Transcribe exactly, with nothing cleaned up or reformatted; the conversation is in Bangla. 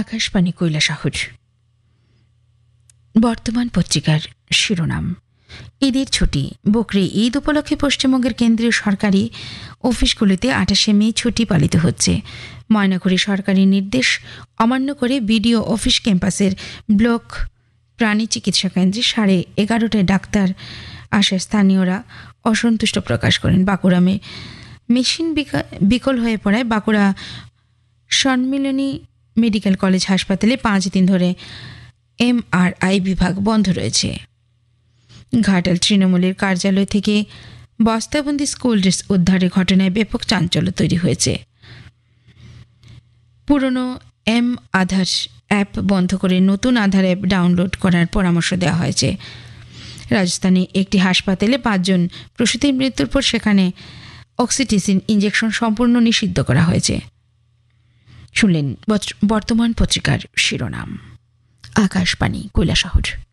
আকাশবাণী কৈলাসহর। বর্তমান পত্রিকার শিরোনাম। ঈদের ছুটি। বকরি ঈদ উপলক্ষে পশ্চিমবঙ্গের কেন্দ্রীয় সরকারি অফিসগুলিতে আঠাশে মে ছুটি পালিত হচ্ছে। ময়নাগুড়ি সরকারি নির্দেশ অমান্য করে বিডিও অফিস ক্যাম্পাসের ব্লক প্রাণী চিকিৎসা কেন্দ্রে সাড়ে এগারোটায় ডাক্তার আসা স্থানীয়রা অসন্তুষ্ট প্রকাশ করেন। বাঁকুড়ামে মেশিন বিকল হয়ে পড়ায় বাঁকুড়া সম্মিলনী মেডিকেল কলেজ হাসপাতালে পাঁচ দিন ধরে এমআরআই বিভাগ বন্ধ রয়েছে। ঘাটাল তৃণমূলের কার্যালয় থেকে বস্তাবন্দি স্কুল ড্রেস উদ্ধারের ঘটনায় ব্যাপক চাঞ্চল্য তৈরি হয়েছে। পুরনো এম আধার অ্যাপ বন্ধ করে নতুন আধার অ্যাপ ডাউনলোড করার পরামর্শ দেওয়া হয়েছে। রাজস্থানে একটি হাসপাতালে পাঁচজন প্রসূতির মৃত্যুর পর সেখানে অক্সিটোসিন ইঞ্জেকশন সম্পূর্ণ নিষিদ্ধ করা হয়েছে। শুনলেন বর্তমান পত্রিকার শিরোনাম। আকাশবাণী কৈলাসহর।